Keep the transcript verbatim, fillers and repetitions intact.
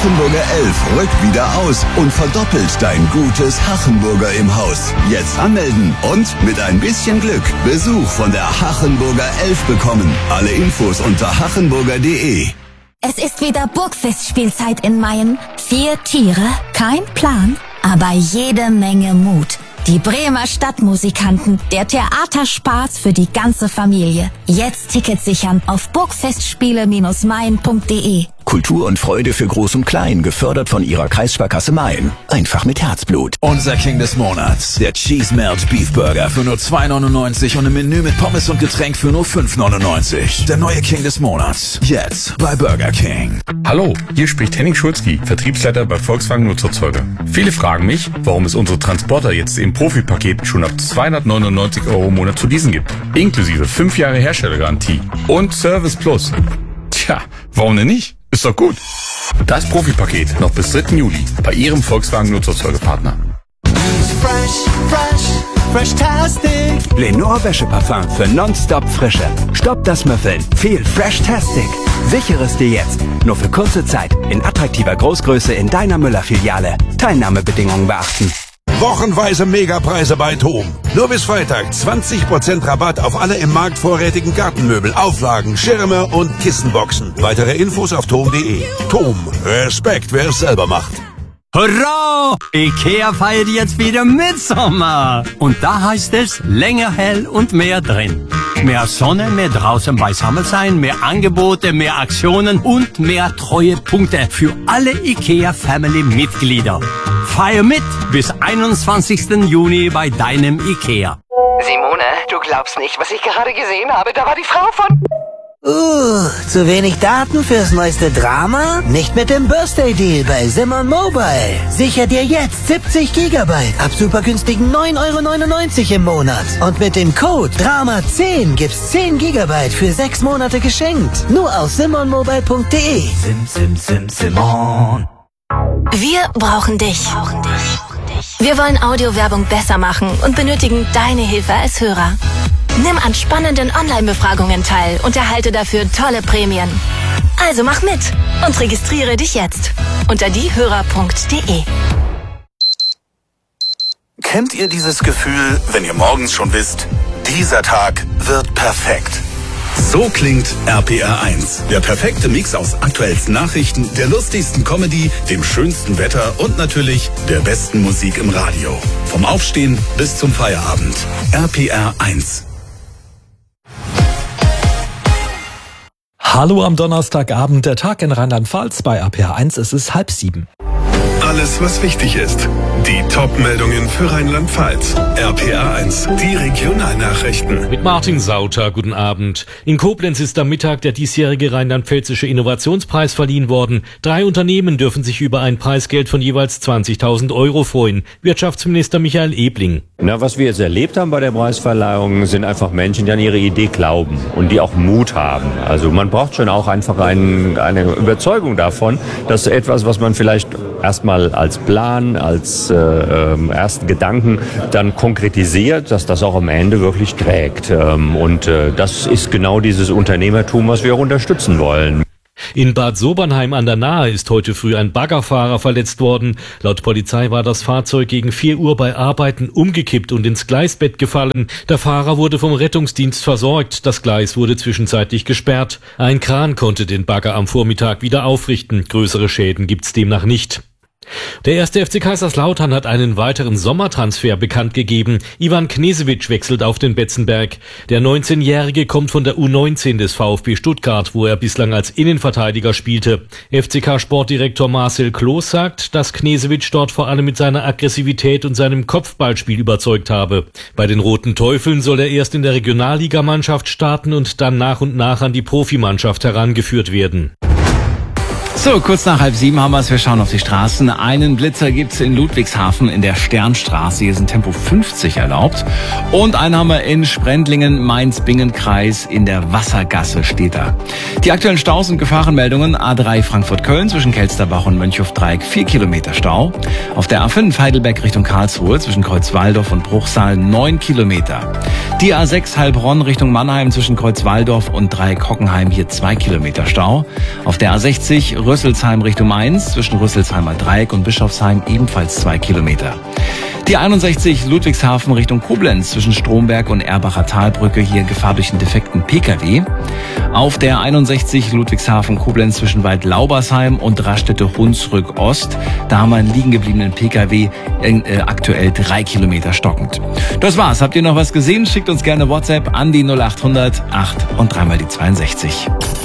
Hachenburger elf rückt wieder aus und verdoppelt dein gutes Hachenburger im Haus. Jetzt anmelden und mit ein bisschen Glück Besuch von der Hachenburger elf bekommen. Alle Infos unter hachenburger punkt de. Es ist wieder Burgfestspielzeit in Mayen. Vier Tiere, kein Plan, aber jede Menge Mut. Die Bremer Stadtmusikanten, der Theaterspaß für die ganze Familie. Jetzt Tickets sichern auf burgfestspiele Bindestrich mayen punkt de. Kultur und Freude für Groß und Klein, gefördert von Ihrer Kreissparkasse Mayen. Einfach mit Herzblut. Unser King des Monats, der Cheese Melt Beef Burger für nur zwei neunundneunzig und ein Menü mit Pommes und Getränk für nur fünf neunundneunzig. Der neue King des Monats, jetzt bei Burger King. Hallo, hier spricht Henning Schulzki, Vertriebsleiter bei Volkswagen Nutzerzeuger. Viele fragen mich, warum es unsere Transporter jetzt im Profi-Paket schon ab zweihundertneunundneunzig Euro im Monat zu leasen gibt. Inklusive fünf Jahre Herstellergarantie und Service Plus. Tja, warum denn nicht? Ist doch gut. Das Profi-Paket noch bis dritten Juli bei Ihrem Volkswagen Nutzerzeugerpartner. Fresh, fresh, fresh-tastic. Lenore Wäscheparfum für nonstop Frische. Stoppt das Müffeln. Viel Fresh-tastic. Sichere es dir jetzt. Nur für kurze Zeit. In attraktiver Großgröße in deiner Müller-Filiale. Teilnahmebedingungen beachten. Wochenweise Megapreise bei TOM. Nur bis Freitag zwanzig Prozent Rabatt auf alle im Markt vorrätigen Gartenmöbel, Auflagen, Schirme und Kissenboxen. Weitere Infos auf tom punkt de. TOM. Respekt, wer es selber macht. Hurra! Ikea feiert jetzt wieder Mitsommer. Und da heißt es länger hell und mehr drin. Mehr Sonne, mehr draußen beisammen sein, mehr Angebote, mehr Aktionen und mehr Treuepunkte für alle Ikea Family Mitglieder. Feier mit bis einundzwanzigsten Juni bei deinem Ikea. Simone, du glaubst nicht, was ich gerade gesehen habe. Da war die Frau von... Uh, zu wenig Daten fürs neueste Drama? Nicht mit dem Birthday Deal bei Simon Mobile. Sicher dir jetzt siebzig Gigabyte ab super günstigen neun Euro neunundneunzig im Monat. Und mit dem Code Drama zehn gibt's zehn Gigabyte für sechs Monate geschenkt. Nur auf simon mobile punkt de. Sim, sim, sim, Simon. Wir brauchen dich. Wir wollen Audiowerbung besser machen und benötigen deine Hilfe als Hörer. Nimm an spannenden Online-Befragungen teil und erhalte dafür tolle Prämien. Also mach mit und registriere dich jetzt unter diehörer punkt de. Kennt ihr dieses Gefühl, wenn ihr morgens schon wisst, dieser Tag wird perfekt? So klingt R P R eins. Der perfekte Mix aus aktuellsten Nachrichten, der lustigsten Comedy, dem schönsten Wetter und natürlich der besten Musik im Radio. Vom Aufstehen bis zum Feierabend. R P R eins. Hallo am Donnerstagabend, der Tag in Rheinland-Pfalz bei R P R eins. Es ist halb sieben. Alles, was wichtig ist. Die Top-Meldungen für Rheinland-Pfalz. R P R eins, die Regionalnachrichten. Mit Martin Sauter, guten Abend. In Koblenz ist am Mittag der diesjährige Rheinland-Pfälzische Innovationspreis verliehen worden. Drei Unternehmen dürfen sich über ein Preisgeld von jeweils zwanzigtausend Euro freuen. Wirtschaftsminister Michael Ebling. Na, was wir jetzt erlebt haben bei der Preisverleihung, sind einfach Menschen, die an ihre Idee glauben und die auch Mut haben. Also man braucht schon auch einfach einen, eine Überzeugung davon, dass etwas, was man vielleicht erstmal als Plan, als äh, äh, ersten Gedanken dann konkretisiert, dass das auch am Ende wirklich trägt. Ähm, und äh, das ist genau dieses Unternehmertum, was wir auch unterstützen wollen. In Bad Sobernheim an der Nahe ist heute früh ein Baggerfahrer verletzt worden. Laut Polizei war das Fahrzeug gegen vier Uhr bei Arbeiten umgekippt und ins Gleisbett gefallen. Der Fahrer wurde vom Rettungsdienst versorgt. Das Gleis wurde zwischenzeitlich gesperrt. Ein Kran konnte den Bagger am Vormittag wieder aufrichten. Größere Schäden gibt's demnach nicht. Der erste F C Kaiserslautern hat einen weiteren Sommertransfer bekannt gegeben. Ivan Knesewitsch wechselt auf den Betzenberg. Der neunzehnjährige kommt von der U neunzehn des VfB Stuttgart, wo er bislang als Innenverteidiger spielte. F C K-Sportdirektor Marcel Kloß sagt, dass Knesewitsch dort vor allem mit seiner Aggressivität und seinem Kopfballspiel überzeugt habe. Bei den Roten Teufeln soll er erst in der Regionalligamannschaft starten und dann nach und nach an die Profimannschaft herangeführt werden. So, kurz nach halb sieben haben wir es. Wir schauen auf die Straßen. Einen Blitzer gibt's in Ludwigshafen in der Sternstraße. Hier sind Tempo fünfzig erlaubt. Und einen haben wir in Sprendlingen, Mainz-Bingen-Kreis in der Wassergasse steht da. Die aktuellen Staus und Gefahrenmeldungen. A drei Frankfurt-Köln zwischen Kelsterbach und Mönchhofdreieck vier Kilometer Stau. Auf der A fünf Heidelberg Richtung Karlsruhe zwischen Kreuzwaldorf und Bruchsal neun Kilometer. Die A sechs Heilbronn Richtung Mannheim zwischen Kreuzwaldorf und Dreieck-Hockenheim, hier zwei Kilometer Stau. Auf der A sechzig Rüsselsheim Richtung Mainz zwischen Rüsselsheimer Dreieck und Bischofsheim ebenfalls zwei Kilometer. Die einundsechzig Ludwigshafen Richtung Koblenz zwischen Stromberg und Erbacher Talbrücke, hier Gefahr durch einen defekten Pkw. Auf der einundsechzig Ludwigshafen Koblenz zwischen Waldlaubersheim und Raststätte-Hunsrück Ost, da haben wir einen liegen gebliebenen Pkw, äh, aktuell drei Kilometer stockend. Das war's. Habt ihr noch was gesehen? Schickt uns gerne WhatsApp an die null acht hundert acht und dreimal die zweiundsechzig.